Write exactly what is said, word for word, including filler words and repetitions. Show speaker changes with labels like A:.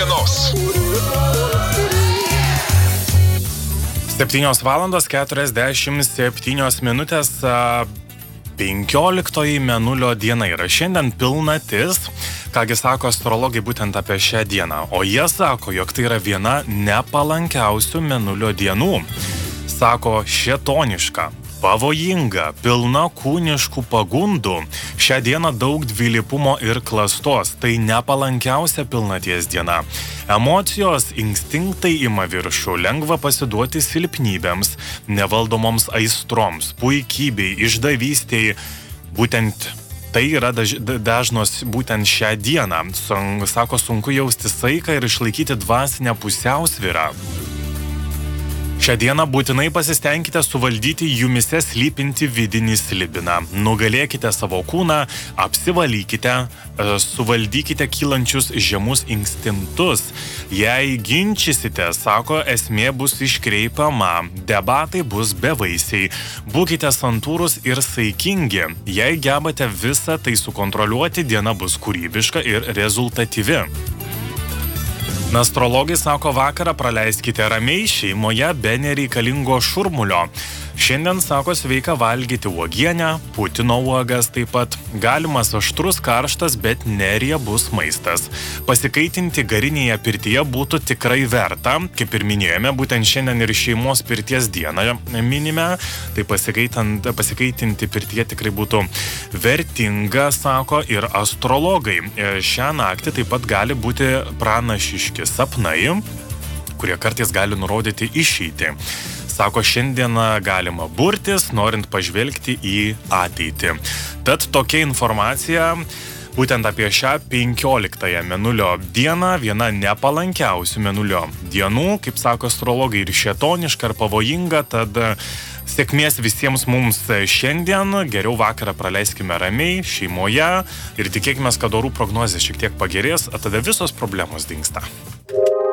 A: dienos.
B: septynios valandos keturiasdešimt septynios minutės, penkioliktoji mėnulio diena yra šiandien pilnatis. Kągi sako astrologai būtent apie šią dieną, o jie sako, jog tai yra viena nepalankiausių mėnulio dienų. Sako šėtoniška, pavojinga, pilna kūniškų pagundų. Šią dieną daug dvilypumo ir klastos, tai nepalankiausia pilnaties diena. Emocijos, instinktai ima viršų, lengva pasiduoti silpnybėms, nevaldomoms aistroms, puikybei, išdavystiai. Būtent tai yra daž, dažnos būtent šią dieną. Sako, sunku jausti saiką ir išlaikyti dvasinę pusiausvyrą. Šią dieną būtinai pasistengkite suvaldyti jumise slypinti vidinį slibiną. Nugalėkite savo kūną, apsivalykite, suvaldykite kylančius žemus instinktus. Jei ginčysite, sako, esmė bus iškreipiama, debatai bus bevaisiai. Būkite santūrus ir saikingi. Jei gebate visą tai sukontroliuoti, diena bus kūrybiška ir rezultatyvi. Astrologai sako, vakarą praleiskite ramiai šeimoje be nereikalingo šurmulio. Šiandien, sako, sveika valgyti uogienę, putino uogas taip pat. Galimas aštrus, karštas, bet neriebus maistas. Pasikaitinti garinėje pirtyje būtų tikrai verta. Kaip ir minėjome, būtent šiandien ir šeimos pirties dieną minime. Tai pasikaitinti pirtyje tikrai būtų vertinga, sako ir astrologai. Šią naktį taip pat gali būti pranašiški sapnai, kurie kartais gali nurodyti išeitį. Sako, šiandien galima burtis, norint pažvelgti į ateitį. Tad tokia informacija būtent apie šią penkioliktąją mėnulio dieną, viena nepalankiausių mėnulio dienų, kaip sako astrologai, ir šėtoniška, ir pavojinga, tad sėkmės visiems mums šiandien, geriau vakarą praleiskime ramiai, šeimoje ir tikėkime, kad orų prognozė šiek tiek pagerės, o tada visos problemos dingsta.